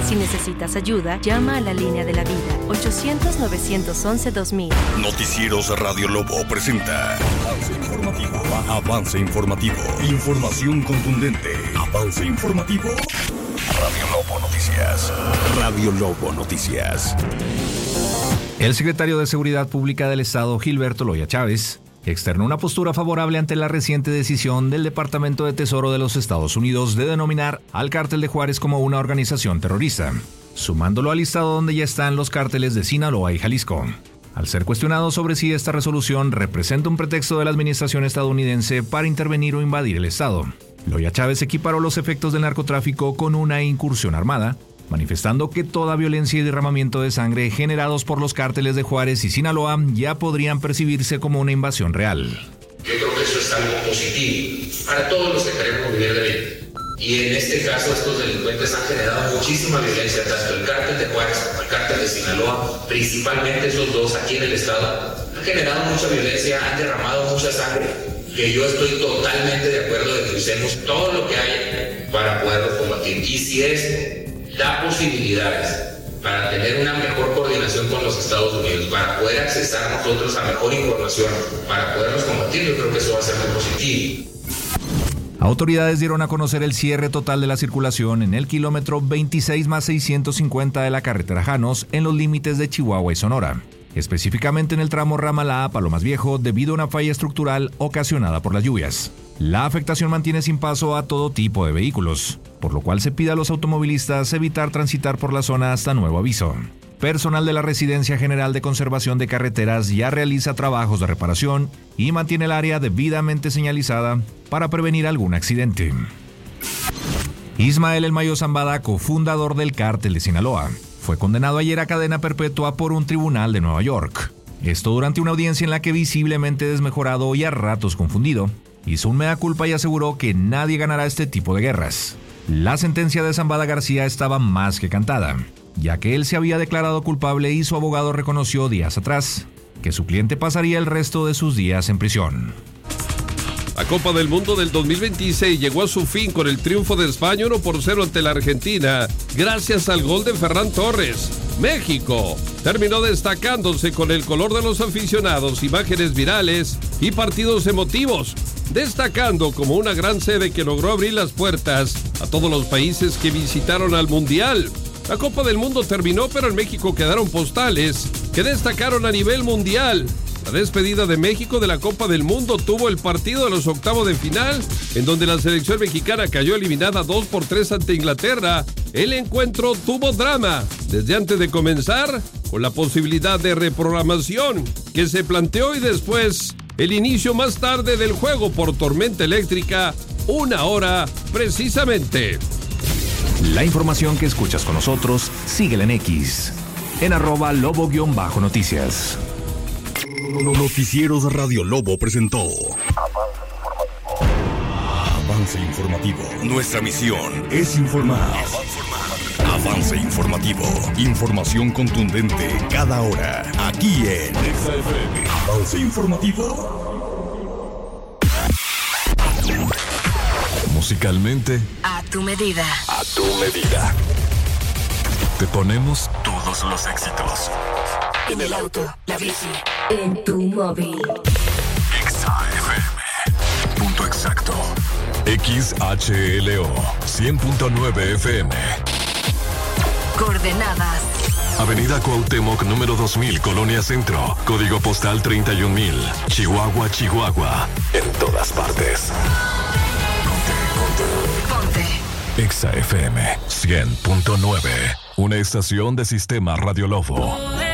Si necesitas ayuda, llama a la línea de la vida, 800-911-2000. Noticieros Radio Lobo presenta Avance Informativo. Avance Informativo. Información contundente. Avance Informativo. Radio Lobo Noticias. Radio Lobo Noticias. El secretario de Seguridad Pública del Estado, Gilberto Loya Chávez, externó una postura favorable ante la reciente decisión del Departamento de Tesoro de los Estados Unidos de denominar al Cártel de Juárez como una organización terrorista, sumándolo al listado donde ya están los cárteles de Sinaloa y Jalisco. Al ser cuestionado sobre si esta resolución representa un pretexto de la administración estadounidense para intervenir o invadir el Estado, Loya Chávez equiparó los efectos del narcotráfico con una incursión armada, manifestando que toda violencia y derramamiento de sangre generados por los cárteles de Juárez y Sinaloa ya podrían percibirse como una invasión real. Yo creo que eso es algo positivo para todos los que queremos vivir de bien. Y en este caso estos delincuentes han generado muchísima violencia, tanto el cártel de Juárez como el cártel de Sinaloa, principalmente esos dos aquí en el estado, han generado mucha violencia, han derramado mucha sangre, que yo estoy totalmente de acuerdo de que usemos todo lo que hay para poderlo combatir. Y si esto da posibilidades para tener una mejor coordinación con los Estados Unidos, para poder accesar nosotros a mejor información, para poderlos combatir, yo creo que eso va a ser muy positivo. Autoridades dieron a conocer el cierre total de la circulación en el kilómetro 26+650 de la carretera Janos en los límites de Chihuahua y Sonora, específicamente en el tramo Ramalá a Palomas Viejo debido a una falla estructural ocasionada por las lluvias. La afectación mantiene sin paso a todo tipo de vehículos, por lo cual se pide a los automovilistas evitar transitar por la zona hasta nuevo aviso. Personal de la Residencia General de Conservación de Carreteras ya realiza trabajos de reparación y mantiene el área debidamente señalizada para prevenir algún accidente. Ismael El Mayo Zambada, cofundador del Cártel de Sinaloa, fue condenado ayer a cadena perpetua por un tribunal de Nueva York. Esto durante una audiencia en la que visiblemente desmejorado y a ratos confundido, hizo un mea culpa y aseguró que nadie ganará este tipo de guerras. La sentencia de Zambada García estaba más que cantada, ya que él se había declarado culpable y su abogado reconoció días atrás que su cliente pasaría el resto de sus días en prisión. La Copa del Mundo del 2026 llegó a su fin con el triunfo de España 1-0 ante la Argentina, gracias al gol de Ferran Torres. México terminó destacándose con el color de los aficionados, imágenes virales y partidos emotivos, destacando como una gran sede que logró abrir las puertas a todos los países que visitaron al Mundial. La Copa del Mundo terminó, pero en México quedaron postales que destacaron a nivel mundial. La despedida de México de la Copa del Mundo tuvo el partido de los octavos de final, en donde la selección mexicana cayó eliminada 2-3 ante Inglaterra. El encuentro tuvo drama desde antes de comenzar, con la posibilidad de reprogramación que se planteó y después el inicio más tarde del juego por tormenta eléctrica, 1 hora precisamente. La información que escuchas con nosotros, síguela en X, en @lobo_noticias. Noticieros Radio Lobo presentó Avance Informativo. Nuestra misión es informar. Avance Informativo. Información contundente cada hora. Aquí en XFM. Avance Informativo. Musicalmente, A tu medida. a tu medida. Te ponemos todos los éxitos. En el auto, la bici, en tu móvil. XFM. Punto exacto. XHLO 100.9 FM. Coordenadas. Avenida Cuauhtémoc, número 2000, Colonia Centro. Código postal 31000. Chihuahua, Chihuahua. En todas partes. Ponte. XFM 100.9. Una estación de Sistema Radio Lobo.